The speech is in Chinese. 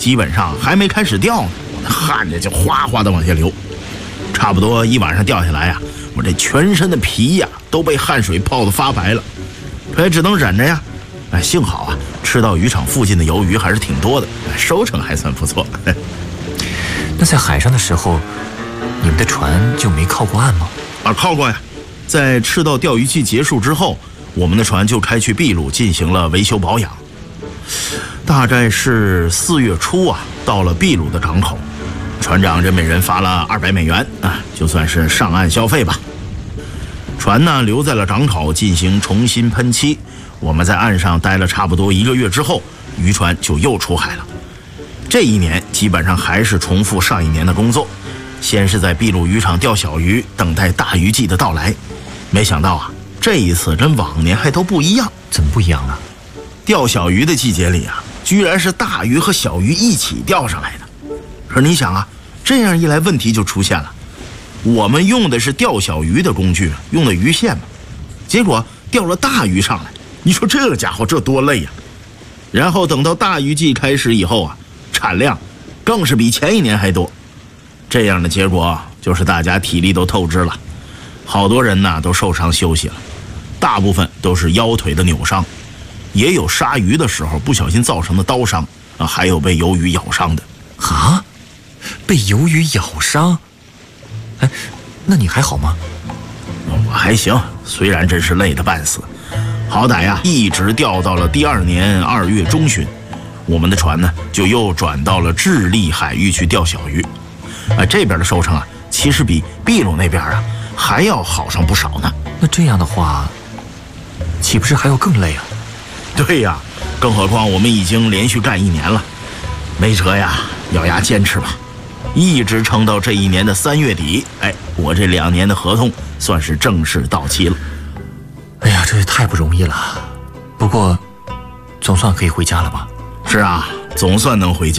基本上还没开始钓呢，我的汗呢就哗哗的往下流。差不多一晚上钓下来呀，我这全身的皮呀都被汗水泡得发白了，可也只能忍着呀。幸好啊，赤道渔场附近的鱿鱼还是挺多的，收成还算不错。 那在海上的时候，你们的船就没靠过岸吗？ 靠过呀。在赤道钓鱼季结束之后，我们的船就开去秘鲁进行了维修保养。大概是4月初啊，到了秘鲁的港口，船长这每人发了200美元啊，就算是上岸消费吧。船呢留在了港口进行重新喷漆。我们在岸上待了差不多1个月之后，渔船就又出海了。这一年基本上还是重复上一年的工作，先是在秘鲁渔场钓小鱼，等待大鱼季的到来。没想到啊，这一次跟往年还都不一样。 怎么不一样呢？ 钓小鱼的季节里啊，居然是大鱼和小鱼一起钓上来的。可是你想啊，这样一来问题就出现了。我们用的是钓小鱼的工具，用的鱼线嘛，结果钓了大鱼上来，你说这个家伙这多累呀！然后等到大鱼季开始以后啊，产量更是比前一年还多。这样的结果就是大家体力都透支了，好多人呢都受伤休息了，大部分都是腰腿的扭伤，也有杀鱼的时候不小心造成的刀伤啊，还有被鱿鱼咬伤的。 啊？被鱿鱼咬伤？哎，那你还好吗？ 我还行，虽然真是累得半死，好歹呀一直钓到了第2年2月中旬，我们的船呢就又转到了智利海域去钓小鱼。这边的收成啊，其实比秘鲁那边啊还要好上不少呢。 那这样的话，岂不是还要更累啊？ 对呀，更何况我们已经连续干1年了，没辙呀，咬牙坚持吧，一直撑到这一年的3月底。我这2年的合同算是正式到期了。 哎呀，这也太不容易了。不过，总算可以回家了吧？ 是啊，总算能回家。